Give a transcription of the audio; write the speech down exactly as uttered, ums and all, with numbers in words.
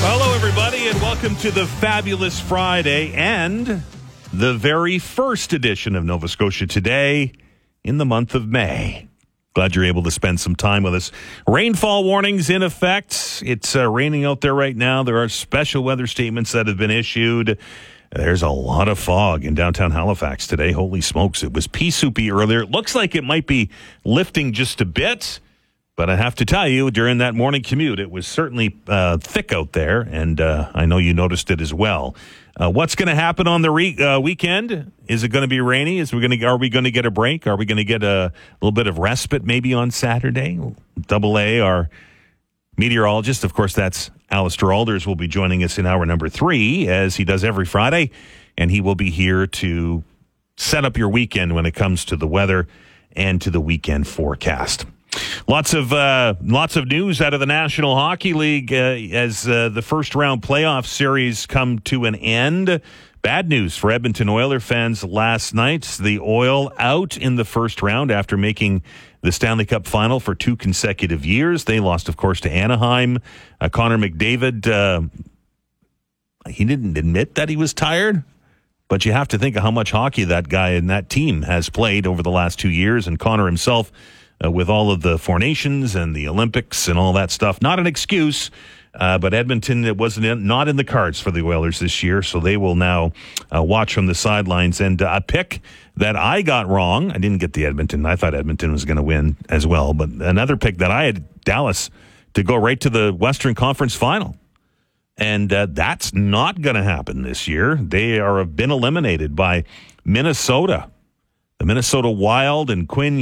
Hello, everybody, and welcome to the Fabulous Friday and the very first edition of Nova Scotia Today in the month of May. Glad you're able to spend some time with us. Rainfall warnings in effect. It's uh, raining out there right now. There are special weather statements that have been issued. There's a lot of fog in downtown Halifax today. Holy smokes, it was pea soupy earlier. It looks like it might be lifting just a bit. But I have to tell you, during that morning commute, it was certainly uh, thick out there, and uh, I know you noticed it as well. Uh, what's going to happen on the re- uh, weekend? Is it going to be rainy? Is we going to? Are we going to get a break? Are we going to get a little bit of respite maybe on Saturday? Double A, our meteorologist, of course, that's Alistair Alders, will be joining us in hour number three, as he does every Friday, and he will be here to set up your weekend when it comes to the weather and to the weekend forecast. Lots of uh, lots of news out of the National Hockey League uh, as uh, the first round playoff series come to an end. Bad news for Edmonton Oiler fans last night. The Oil out in the first round after making the Stanley Cup final for two consecutive years. They lost, of course, to Anaheim. Uh, Connor McDavid, uh, he didn't admit that he was tired, but you have to think of how much hockey that guy and that team has played over the last two years. And Connor himself, Uh, with all of the Four Nations and the Olympics and all that stuff. Not an excuse, uh, but Edmonton, it wasn't in, not in the cards for the Oilers this year, so they will now uh, watch from the sidelines. And uh, a pick that I got wrong, I didn't get the Edmonton. I thought Edmonton was going to win as well, but another pick that I had, Dallas, to go right to the Western Conference Final. And uh, that's not going to happen this year. They are have been eliminated by Minnesota. The Minnesota Wild and Quinn